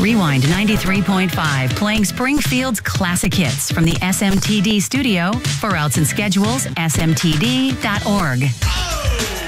Rewind 93.5, playing Springfield's classic hits from the SMTD studio. For routes and schedules, smtd.org.